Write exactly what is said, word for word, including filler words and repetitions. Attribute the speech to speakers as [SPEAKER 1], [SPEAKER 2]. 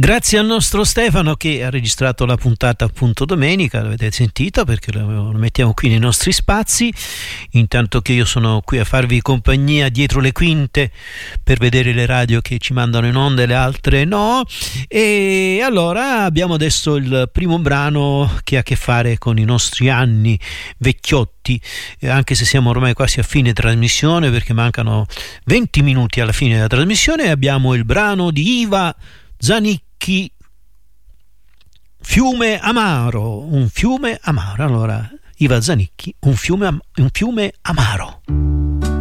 [SPEAKER 1] Grazie al nostro Stefano che ha registrato la puntata appunto domenica, l'avete sentita perché lo mettiamo qui nei nostri spazi, intanto che io sono qui a farvi compagnia dietro le quinte per vedere le radio che ci mandano in onda e le altre no. E allora abbiamo adesso il primo brano che ha a che fare con i nostri anni vecchiotti, anche se siamo ormai quasi a fine trasmissione perché mancano venti minuti alla fine della trasmissione. Abbiamo il brano di Iva Zanicchi, Fiume Amaro, un fiume amaro. Allora, Iva Zanicchi, un fiume, am- un fiume amaro.